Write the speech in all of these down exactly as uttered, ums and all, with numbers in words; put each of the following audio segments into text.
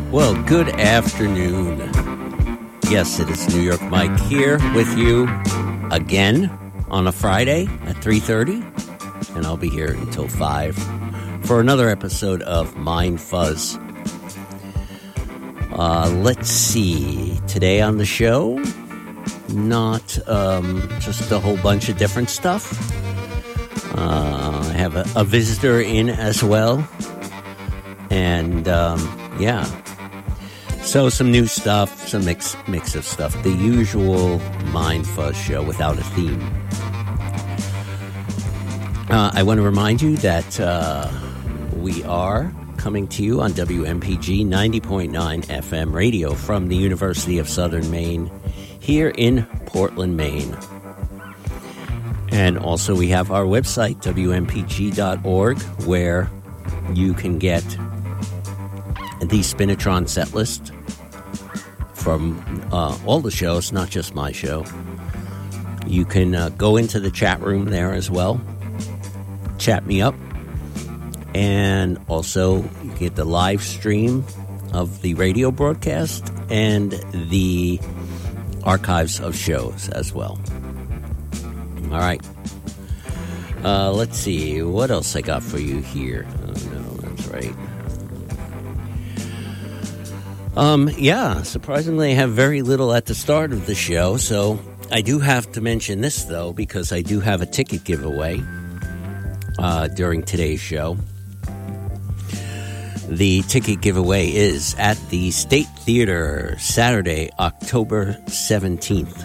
Well, good afternoon. Yes, it is New York Mike here with you again on a Friday at three thirty, and I'll be here until five for another episode of Mind Fuzz. Uh, let's see. Today on the show, not um, just a whole bunch of different stuff. Uh, I have a, a visitor in as well. And, um, yeah. So some new stuff, some mix, mix of stuff. The usual Mind Fuzz show without a theme. Uh, I want to remind you that uh, we are coming to you on W M P G ninety point nine F M radio from the University of Southern Maine here in Portland, Maine. And also we have our website, W M P G dot org, where you can get the Spinatron set list from uh, all the shows, not just my show. You can uh, go into the chat room there as well. Chat me up. And also, you get the live stream of the radio broadcast and the archives of shows as well. All right. Uh, let's see. What else I got for you here? Oh, no, that's right. Um, yeah, surprisingly, I have very little at the start of the show, so I do have to mention this, though, because I do have a ticket giveaway uh, during today's show. The ticket giveaway is at the State Theater, Saturday, October seventeenth.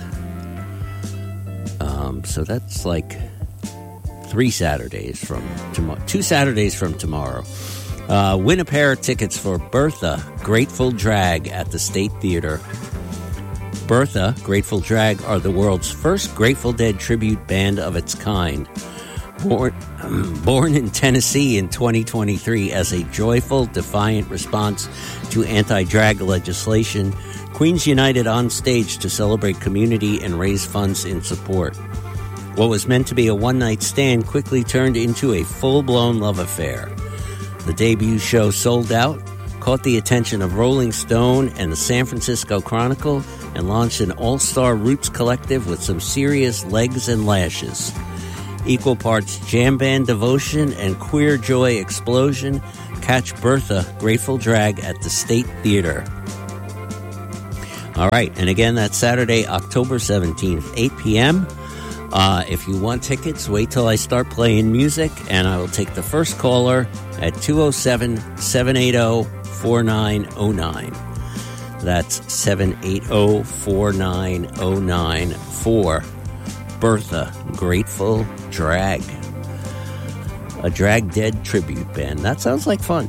Um, so that's like three Saturdays from tomorrow, two Saturdays from tomorrow. Uh, win a pair of tickets for Bertha, Grateful Drag at the State Theater. Bertha, Grateful Drag are the world's first Grateful Dead tribute band of its kind. Born, born in Tennessee in twenty twenty-three as a joyful, defiant response to anti-drag legislation, Queens united on stage to celebrate community and raise funds in support. What was meant to be a one-night stand quickly turned into a full-blown love affair. The debut show sold out, caught the attention of Rolling Stone and the San Francisco Chronicle, and launched an all-star roots collective with some serious legs and lashes. Equal parts jam band devotion and queer joy explosion. Catch Bertha, Grateful Drag at the State Theater. All right, and again, that's Saturday, October seventeenth, eight p.m., Uh, if you want tickets, wait till I start playing music, and I will take the first caller at two oh seven, seven eight oh, four nine oh nine. That's seven eight oh, four nine oh nine for Bertha, Grateful Drag. A Drag Dead tribute band. That sounds like fun.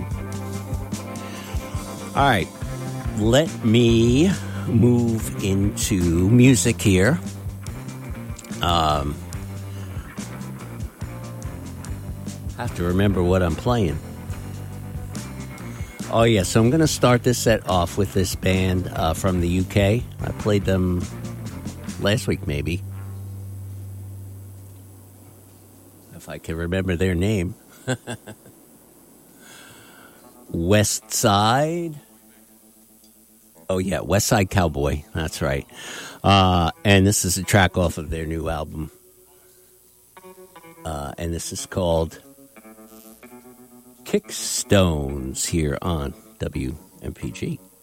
All right, let me move into music here. Um, I have to remember what I'm playing. Oh, yeah, so I'm going to start this set off with this band uh, from the U K. I played them last week, maybe. If I can remember their name. West Side. Oh, yeah, West Side Cowboy. That's right. Uh, and this is a track off of their new album. Uh, and this is called Kickstones here on W M P G.